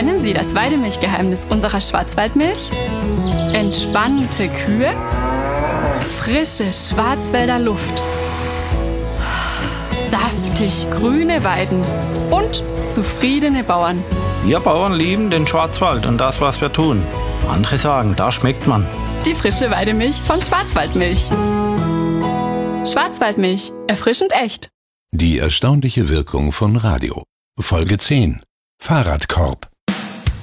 Kennen Sie das Weidemilchgeheimnis unserer Schwarzwaldmilch? Entspannte Kühe, frische Schwarzwälder Luft, saftig grüne Weiden und zufriedene Bauern. Wir Bauern lieben den Schwarzwald und das, was wir tun. Andere sagen, da schmeckt man. Die frische Weidemilch von Schwarzwaldmilch. Schwarzwaldmilch, erfrischend echt. Die erstaunliche Wirkung von Radio. Folge 10. Fahrradkorb.